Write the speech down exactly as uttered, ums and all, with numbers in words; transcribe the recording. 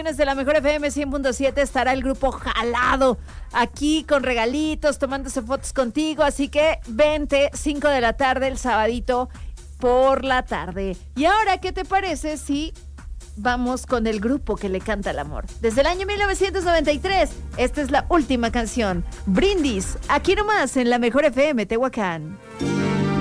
instalaciones de la Mejor F M cien punto siete estará el grupo Jalado aquí con regalitos, tomándose fotos contigo, así que vente, cinco de la tarde el sabadito por la tarde. Y ahora, ¿qué te parece si vamos con el grupo que le canta el amor? Desde el año mil novecientos noventa y tres, esta es la última canción, Brindis, aquí nomás en la Mejor F M Tehuacán.